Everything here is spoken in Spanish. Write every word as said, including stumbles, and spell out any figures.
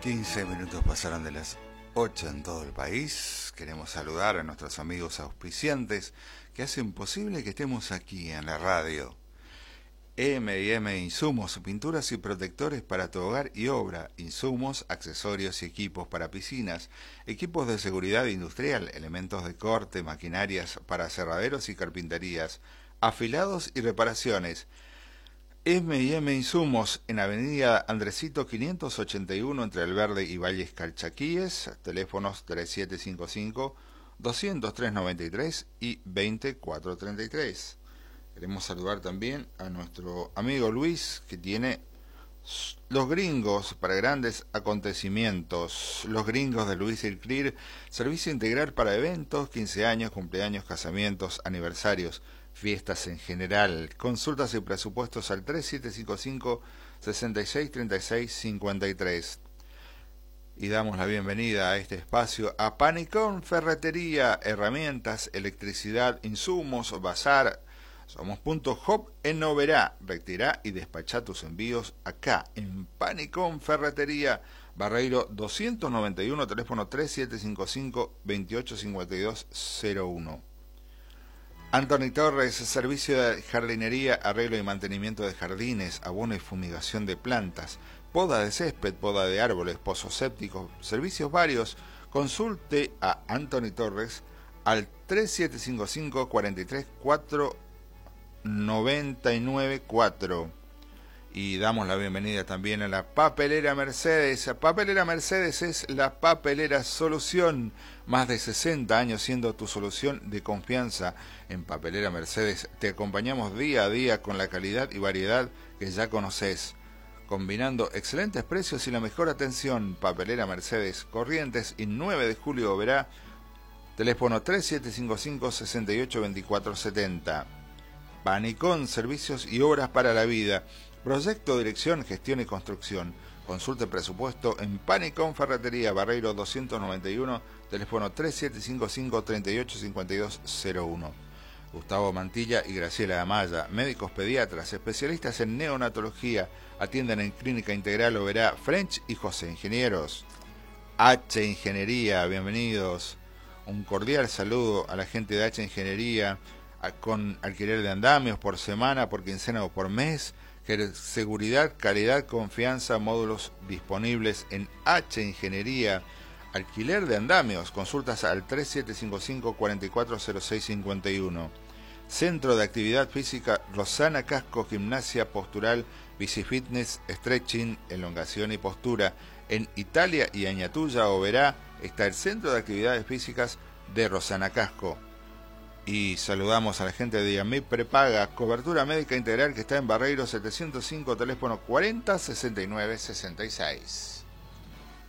quince minutos pasaron de las ocho en todo el país. Queremos saludar a nuestros amigos auspiciantes que hacen posible que estemos aquí en la radio. eme y eme Insumos, pinturas y protectores para tu hogar y obra, insumos, accesorios y equipos para piscinas, equipos de seguridad industrial, elementos de corte, maquinarias para aserraderos y carpinterías, afilados y reparaciones. eme y eme Insumos en Avenida Andresito quinientos ochenta y uno entre Alverde y Valles Calchaquíes, teléfonos tres siete cinco cinco, dos cero tres nueve tres y veinte cuatrocientos treinta y tres. Queremos saludar también a nuestro amigo Luis, que tiene Los Gringos para grandes acontecimientos. Los Gringos de Luis Irclir, servicio integral para eventos, quince años, cumpleaños, casamientos, aniversarios, fiestas en general. Consultas y presupuestos al tres siete cinco cinco, seis seis tres seis cinco tres. Y damos la bienvenida a este espacio a Panicón Ferretería, herramientas, electricidad, insumos, bazar. Somos Punto Hop en Oberá. Retirá y despachá tus envíos acá en Panicón Ferretería, Barreiro doscientos noventa y uno, teléfono tres siete cinco cinco, veintiocho cincuenta y dos cero uno. Anthony Torres, servicio de jardinería, arreglo y mantenimiento de jardines, abono y fumigación de plantas, poda de césped, poda de árboles, pozos sépticos, servicios varios. Consulte a Anthony Torres al tres siete cinco cinco, cuatro tres cuatro nueve nueve cuatro. Y damos la bienvenida también a la Papelera Mercedes. Papelera Mercedes es la papelera solución. Más de sesenta años siendo tu solución de confianza. En Papelera Mercedes te acompañamos día a día con la calidad y variedad que ya conoces, combinando excelentes precios y la mejor atención. Papelera Mercedes, Corrientes y nueve de julio Oberá. Teléfono tres siete cinco cinco, seis ocho dos cuatro siete cero. Panicón, servicios y obras para la vida. Proyecto, dirección, gestión y construcción. Consulte presupuesto en Panicón Ferretería, Barreiro doscientos noventa y uno, teléfono tres siete cinco cinco, treinta y ocho cincuenta y dos cero uno. Gustavo Mantilla y Graciela Amaya, médicos pediatras, especialistas en neonatología, atienden en Clínica Integral Oberá, French y José Ingenieros. H Ingeniería, bienvenidos. Un cordial saludo a la gente de H Ingeniería, con alquiler de andamios por semana, por quincena o por mes. Seguridad, calidad, confianza, módulos disponibles en H Ingeniería. Alquiler de andamios, consultas al tres siete cinco cinco, cuatro cuatro cero seis cinco uno. Centro de Actividad Física Rosana Casco, gimnasia postural, bicifitness, stretching, elongación y postura. En Italia y Añatuya, Oberá, está el Centro de Actividades Físicas de Rosana Casco. Y saludamos a la gente de Diamip Prepaga, cobertura médica integral, que está en Barreiro setecientos cinco, teléfono cuarenta, sesenta y nueve, sesenta y seis.